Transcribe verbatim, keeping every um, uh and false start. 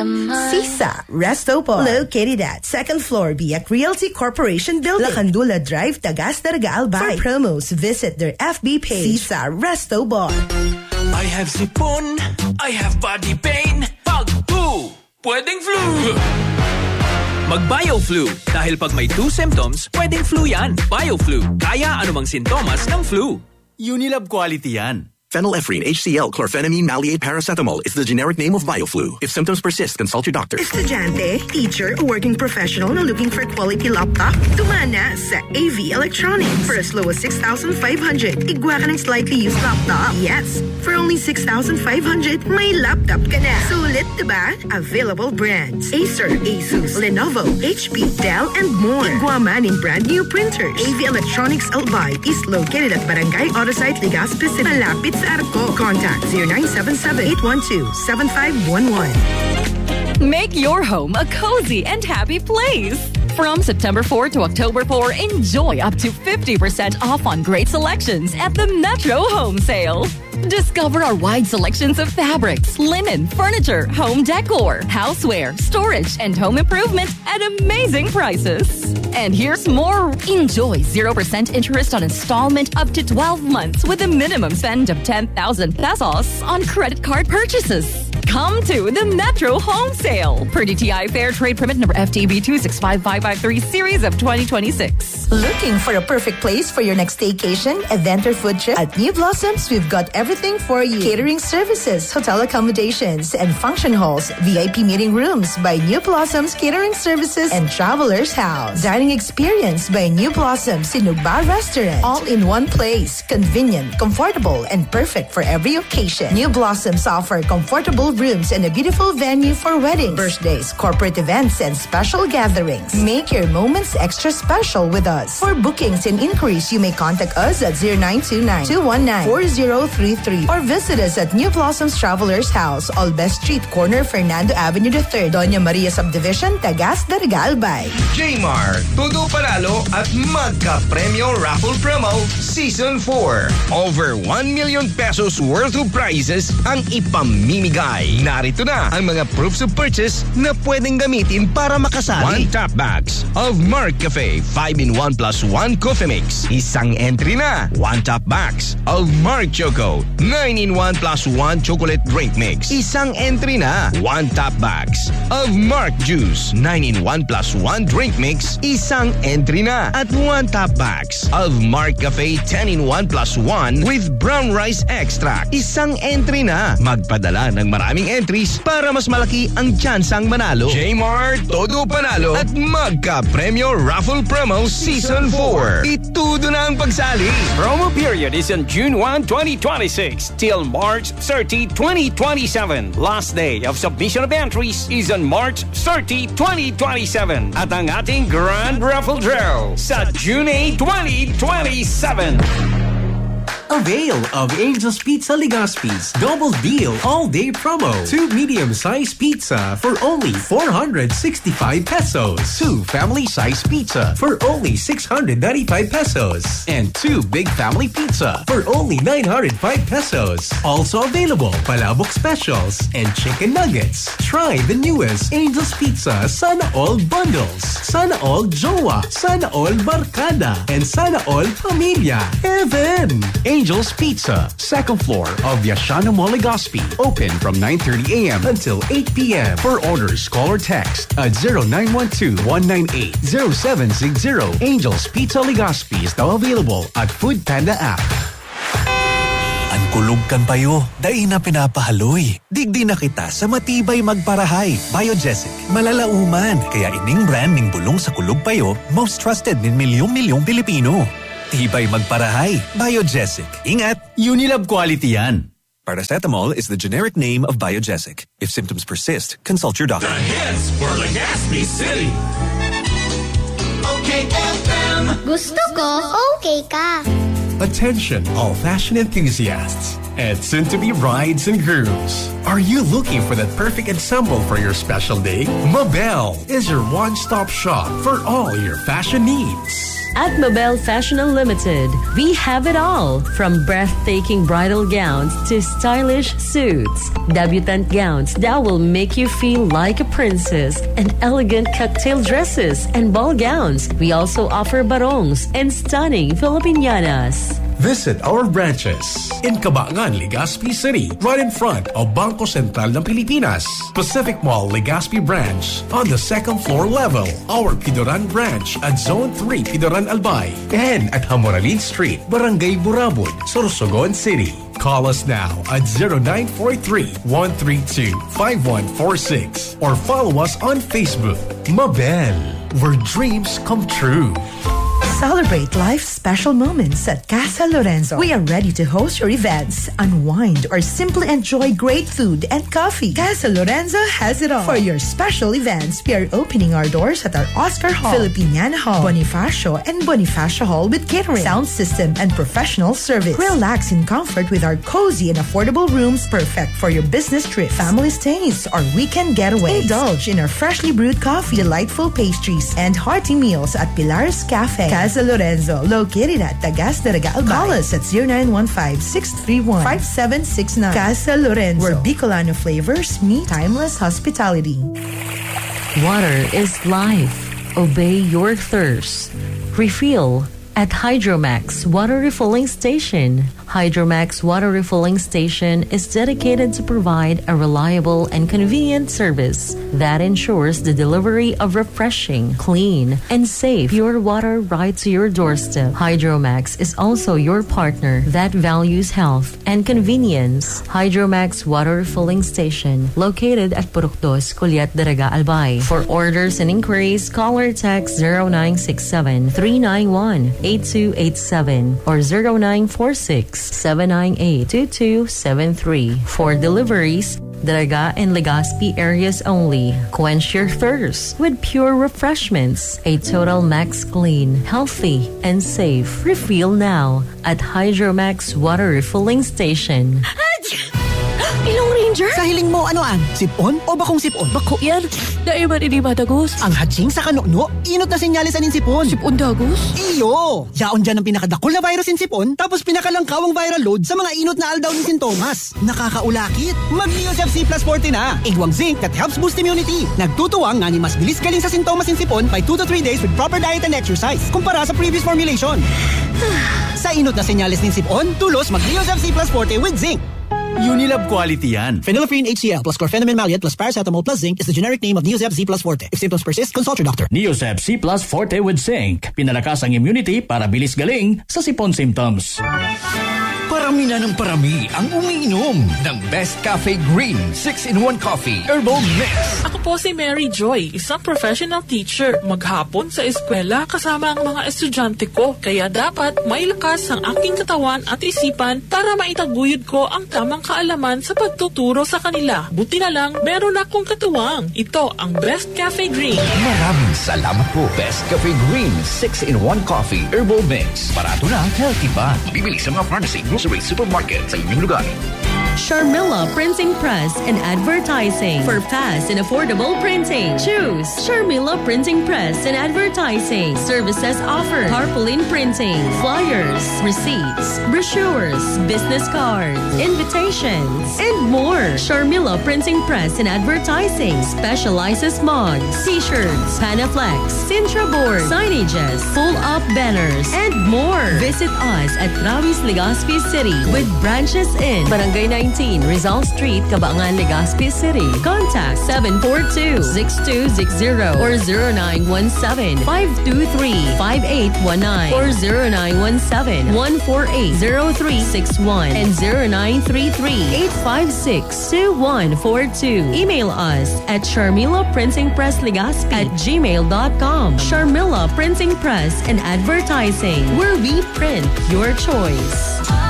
Sisa Resto Bar, located at second floor Biak Realty Corporation Building, Lacandula Drive, Tagas Daraga Albay. For promos, visit their F B page. Sisa Resto Bar. I have sipon, I have body pain. Pag flu, pwedeng flu. Mag-BioFlu. Dahil pag may two symptoms, pwedeng flu yan. BioFlu. Kaya anumang sintomas ng flu. Unilab quality yan. Phenylephrine, H C L, chlorphenamine, maleate, paracetamol is the generic name of BioFlu. If symptoms persist, consult your doctor. Estudyante, teacher, or working professional na looking for quality laptop? Tumana sa A V Electronics. For as low as six thousand five hundred, igwa ka ng slightly used laptop. Yes, for only six thousand five hundred, may laptop ka na. Sulit, diba? Available brands: Acer, Asus, Lenovo, H P, Dell, and more. Igwa man in brand new printers. A V Electronics Albay is located at Barangay Autosite, Legazpi City. Malapit sa Arco. Contact zero nine seven seven, eight one two, seven five one one. Make your home a cozy and happy place. From September fourth to October fourth, enjoy up to fifty percent off on great selections at the Metro Home Sale. Discover our wide selections of fabrics, linen, furniture, home decor, houseware, storage, and home improvement at amazing prices. And here's more. Enjoy zero percent interest on installment up to twelve months with a minimum spend of ten thousand pesos on credit card purchases. Come to the Metro Home Sale. Per D T I Fair Trade Permit number F T B two six five five five three series of twenty twenty-six. Looking for a perfect place for your next staycation, event, or food trip? At New Blossoms, we've got everything for you. Catering services, hotel accommodations, and function halls, V I P meeting rooms by New Blossoms Catering Services and Traveler's House. Dining experience by New Blossoms Sinugba Restaurant. All in one place. Convenient, comfortable, and perfect for every occasion. New Blossoms offer comfortable rooms and a beautiful venue for weddings, birthdays, corporate events, and special gatherings. Make your moments extra special with us. For bookings and inquiries, you may contact us at zero nine two nine, two one nine, four zero three three or visit us at New Blossoms Traveler's House, Albes Street, corner Fernando Avenue the third, Doña Maria Subdivision, Tagas Daraga Albay. J-Mart, Todo Panalo at Magka Premio Raffle Promo Season four. Over one million pesos worth of prizes ang ipamimigay. Narito na ang mga proofs of purchase na pwedeng gamitin para makasali. One top bags of Mark Cafe five in one plus one coffee mix. Isang entry na. One top bags of Mark Choco nine in one plus one chocolate drink mix. Isang entry na. One top bags of Mark Juice nine in one plus one drink mix. Isang entry na. At one top bags of Mark Cafe ten in one plus one with brown rice extract. Isang entry na. Magpadala ng maraming entries para mas malaki ang tsansang manalo. J-Mart, Todo Panalo at Magka Premio Raffle Promo Season four. Itudo na ang pagsali. Promo period is on June first, twenty twenty-six till March thirtieth, twenty twenty-seven. Last day of submission of entries is on March thirtieth, twenty twenty-seven. At ang ating Grand Raffle Draw sa June eighth, twenty twenty-seven. Avail of Angel's Pizza Legazpi's Double Deal All-Day Promo. Two medium-sized pizza for only four hundred sixty-five pesos. Two family-sized pizza for only six hundred ninety-five pesos. And two big family pizza for only nine hundred five pesos. Also available, Palabok Specials and Chicken Nuggets. Try the newest Angel's Pizza Sana All Bundles. Sana All Jowa. Sana All Barkada. And Sana All Pamilya. Heaven! Angel's Pizza, second floor of Yashano Mall Legazpi. Open from nine thirty a.m. until eight p.m. For orders, call or text at zero nine one two, one nine eight, zero seven six zero. Angel's Pizza Legazpi is now available at Food Panda app. Kulog kan payo, dai na pinapahaloy. Digdi na kita sa matibay magparahay. Biogesic, malalauman. Kaya ining brand ning bulong sa kulog payo, most trusted nin milyong-milyong Pilipino. Tibay magparahay. Biogesic. Ingat! Unilab quality yan. Paracetamol is the generic name of Biogesic. If symptoms persist, consult your doctor. The hits for Legazpi City. Okay F M. Gusto ko, okay ka. Attention, all fashion enthusiasts. and soon-to-be brides and grooms. Are you looking for that perfect ensemble for your special day? Mabel is your one-stop shop for all your fashion needs. At Mabel Fashion Unlimited, we have it all, from breathtaking bridal gowns to stylish suits, debutante gowns that will make you feel like a princess, and elegant cocktail dresses and ball gowns. We also offer barongs and stunning Filipinanas. Visit our branches in Cabangan, Legazpi City, right in front of Bangko Sentral ng Pilipinas. Pacific Mall, Legazpi branch on the second floor level. Our Pidoran branch at Zone three, Pidoran Albay. And at Hamoralin Street, Barangay Burabud, Sorsogon City. Call us now at zero nine four three, one three two, five one four six or follow us on Facebook. Mabel, where dreams come true. Celebrate life's special moments at Casa Lorenzo. We are ready to host your events, unwind, or simply enjoy great food and coffee. Casa Lorenzo has it all. For your special events, we are opening our doors at our Oscar Hall, Filipiniana Hall, Bonifacio, and Bonifacio Hall with catering, sound system, and professional service. Relax in comfort with our cozy and affordable rooms, perfect for your business trip, family stays, or weekend getaways. Indulge in our freshly brewed coffee, delightful pastries, and hearty meals at Pilar's Cafe. Casa Lorenzo, located at Tagas de Regal. Call us at zero nine one five, six three one, five seven six nine. Casa Lorenzo, where Bicolano flavors meet timeless hospitality. Water is life. Obey your thirst. Refill at Hydromax Water Refilling Station. Hydromax Water Refilling Station is dedicated to provide a reliable and convenient service that ensures the delivery of refreshing, clean, and safe pure water right to your doorstep. Hydromax is also your partner that values health and convenience. Hydromax Water Refilling Station, located at Purok dos, Culiat de Rega, Albay. For orders and inquiries, call or text zero nine six seven, three nine one, eight two eight seven or zero nine four six, seven nine eight, two two seven three. For deliveries, Daraga and Legazpi areas only. Quench your thirst with pure refreshments. A total max clean, healthy, and safe. Refill now at Hydromax Water Refilling Station. Ilong Ranger? Sa hiling mo, anoan? Sipon o bakong sipon? Bako yan. Daiman ini matagos. Ang hadsing sa kanukno, inot na senyales anin sipon. Sipon dagos? Iyo! Yaon dyan ang pinakadakol na virus in sipon, tapos pinakalangkaw ang viral load sa mga inot na aldaw ni sintomas. Nakakaulakit. Mag-Neosep C plus forty na. Igwang zinc that helps boost immunity. Nagtutuwang nga ni mas bilis galing sa sintomas in sipon by two to three days with proper diet and exercise, kumpara sa previous formulation. Sa inot na senyales ni sipon, tulos mag-Neosep C plus forty with zinc. Unilab quality yan. Phenylephrine H C L plus chlorpheniramine maleate plus paracetamol plus zinc is the generic name of Neosep Z plus Forte. If symptoms persist, consult your doctor. Neosep C plus Forte with zinc. Pinalakas ang immunity para bilis galing sa sipon symptoms. Parami na ng parami ang umiinom ng Best Cafe Green six in one Coffee Herbal Mix. Ako po si Mary Joy, isang professional teacher. Maghapon sa eskwela kasama ang mga estudyante ko. Kaya dapat may lakas ang aking katawan at isipan para maitaguyod ko ang tamang kaalaman sa pagtuturo sa kanila. Buti na lang, meron akong katuwang. Ito ang Best Cafe Green. Maraming salamat po. Best Cafe Green six in one Coffee Herbal Mix. Barato na, healthy pa. Bibili sa mga pharmacy, grocery, supermarket sa inyong lugar. Sharmila Printing Press and Advertising. For fast and affordable printing, choose Sharmila Printing Press and Advertising. Services offered: tarpaulin printing, flyers, receipts, brochures, business cards, invitations, and more. Sharmila Printing Press and Advertising specializes mugs, t-shirts, panaflex, Sintra board, signages, pull-up banners, and more. Visit us at Travis, Legazpi City with branches in Barangay nineteen, Rizal Street, Cabangan, Legazpi City. Contact seven four two, six two six zero or zero nine one seven, five two three, five eight one nine or zero nine one seven, one four eight, zero three six one and zero nine three three, eight five six, two one four two. Email us at Sharmila Printing Press Legazpi at gmail dot com. Sharmila Printing Press and Advertising, where we print your choice.